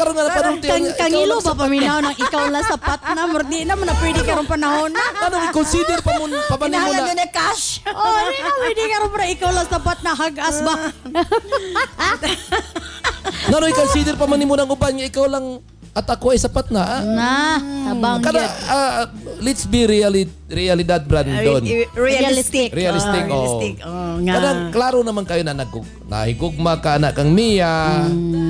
klaro nga napanong Kangilo ba paminaw ng ikaw lang sapat na? Di naman na pwede ka rin panahon na. Ano, i-consider pa mo na. Inahalan na cash. Di na pwede ka rin pa ikaw lang sapat na hagas ba? Ano, i-consider pa man mo ng uban niya, ikaw lang at ako ay sapat na. Tabang Kada, let's be realidad, Brandon. Realistic. Realistic. Kada, klaro naman kayo na nahigugma ka na kang Mia.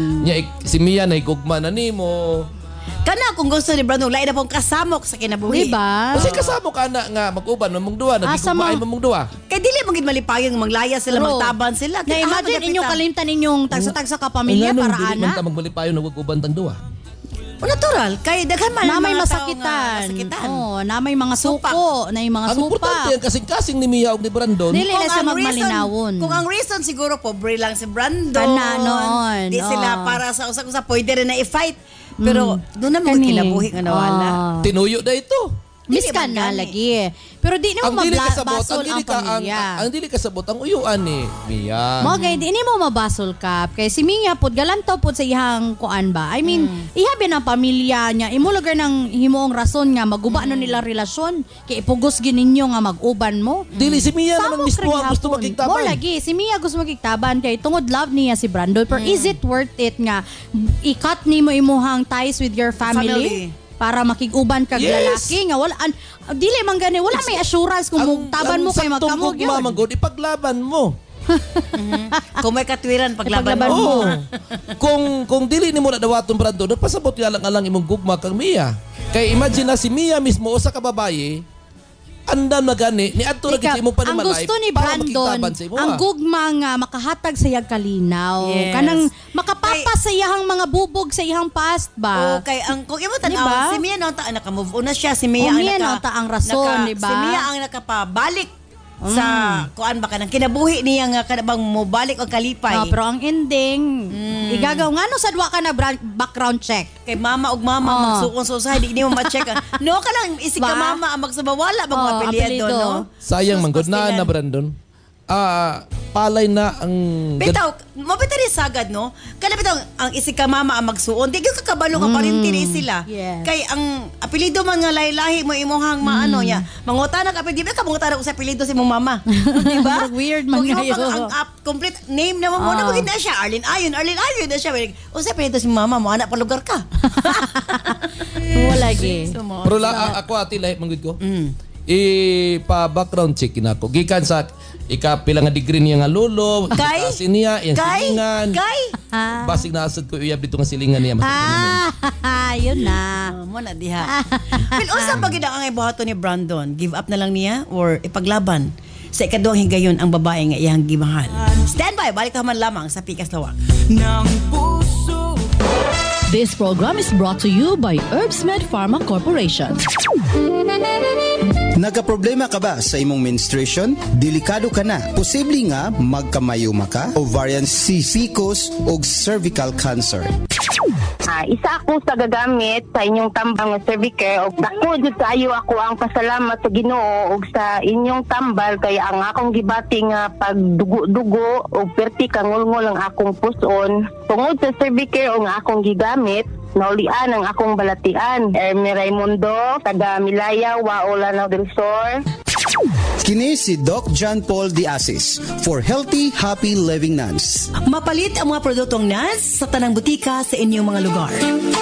Si Mia nahigugma na nimo. Kana kung gusto ni Brandon, lain na pong kasamok sa kinabuhi. Diba? Kasi kasamo ka na nga mag-uban mamong duwa, nagigugma ay mamong duwa. Kaya dili maging malipayang maglaya sila, magtaban sila. Na-imagine inyong kalimtan inyong tagsa-tagsa ka pamilya para Dili man ana. ta magbalipayon nag-uban tang duwa. Natural. Kaya daghan man Na may mga masakitan. masakitan. Na may mga suko, na yung mga Ang importante supa. yan kasing-kasing ni Mia ug ni Brandon. Dili na siya magmalinawon. Kung ang reason siguro pobre lang si Brandon. Kana noon. Di sila para sa usa-usa pwede rin na i-fight. Pero doon na mga kinabuhi nga nawala. Tinuyo na ito. Miskan na lagi. Pero di na mo mabasol ang pamilya. Ang dili kasabot ang uyuan ni Mia. Mga di mo mabasol kap. Kay si Mia pod galantaw pod sa ihang kuan ba. I mean, ihabi ng pamilya niya. Imo lugar ng himoong rason nga maguba no nila relasyon. Kay ipugos gininyo nga mag-uban mo. Dili si Mia naman mismo ang gusto magkigtaban. Mo lagi si Mia gusto magkigtaban kay tungod love niya si Brandon. Pero is it worth it nga i-cut nimo imuhang ties with your family? Para makiguban kag lalaki nga wala dili man gani wala may assurance kung taban mo kay magkamog yun. Ang saktong ipaglaban mo. Kung may katwiran paglaban Oo. mo. Kung dili nimo na dawaton Brandon, pasabot ya lang alang imong gugma kang Mia. Kay imagine na si Mia mismo usa ka babaye andam na gani ni adto ra gid imong panimalay. Ang gusto ni Brandon, ang gugma nga makahatag sa iyang kalinaw. Yes. Kanang makapapas sa iyang mga bubog sa iyang past ba? Okay, ang kung imo tan Diba? si Mia naka move on na siya, si Mia ang rason, diba? Si Mia ang nakapabalik sa kuan ba kanang kinabuhi niya nga kada bang mobalik og kalipay. Pero ang ending, igagaw ngano sa duwa ka na background check. Kay mama og mama magsuon sa usahay di mo ma-check. No ka lang isig ka mama ang magsabawala bang apelyido no. Sayang man gud na Brandon. Palay na ang bitaw mabita rin sagad no kada bitaw ang isig ka mama ang magsuon di gyud ka kabalo nga parinti ni sila. Yes. Kay ang apelyido man nga lahi-lahi mo imong maano nya mangutana ka di ba ka mangutana ko sa apelyido si imong mama di ba Weird man kung ngayon. ang complete name na mo na magid na siya Arlene Ayon na siya o sa apelyido si mama mo anak pa lugar ka wala gi. Pero ako ati lahi manggid ko. Pa-background check nako. Gikan sa ikapila nga degree niya nga lolo, kasi niya, yung silingan. Basig nasad ko uyab dito nga silingan niya. Yun na. Mo na diha. Pero usa pa gid ang ibuhaton ni Brandon, give up na lang niya or ipaglaban sa ikaduhang higayon ang babae nga iyang gimahal. Stand by, balik ka man lamang sa Pikas Lawak. This program is brought to you by Herbsmed Pharma Corporation. Nagka-problema ka ba sa imong menstruation? Delikado ka na. Posible nga magkamayuma ka, ovarian cysticus o cervical cancer. Isa ako sa gagamit sa inyong tambang nga Cervicare og dako jud kaayo ako ang pasalamat sa Ginoo og sa inyong tambal kay ang akong gibati nga pagdugo-dugo og perti kangulngol ang akong puson tungod sa Cervicare og nga akong gigamit naulian ang akong balatian. Ermi Raimundo, taga Milaya, Waolanao del Sur. Kini si Doc John Paul Diasis for Healthy, Happy Living Nuns. Mapalit ang mga produktong NANS sa tanang butika sa inyong mga lugar.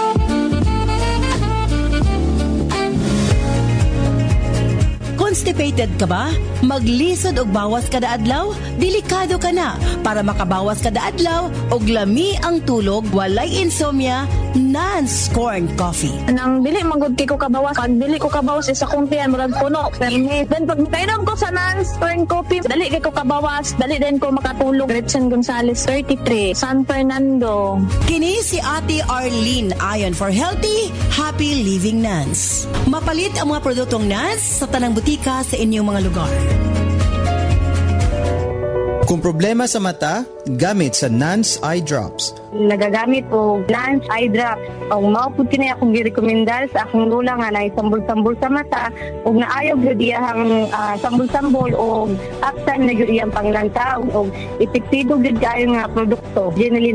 Constipated ka ba? Maglisod og bawas kada adlaw? Delikado ka na. Para makabawas kada adlaw og lami ang tulog, walay insomnia, NANS Corn Coffee. Nang dili magud ko kabawas, pag dili ko kabawas isa kong tiyan murag puno. Permit. Then pag kainom ko sa NANS Corn Coffee, dali kay ko kabawas, dali din ko makatulog. Gretchen Gonzalez, 33, San Fernando. Kini si Ate Arlene Ayon for Healthy, Happy Living NANS. Mapalit ang mga produktong NANS sa tanang butika sa inyong mga lugar. Kung problema sa mata, gamit sa NANS Eye Drops. Nagagamit ko NANS Eye Drops. Ang maupod kinay akong girekomendar sa akong lula nga na sambol-sambol sa mata ug naayo gyud iyang sambol-sambol o aksan na gyud iyang panglantaw og epektibo gyud kayo nga produkto. Generally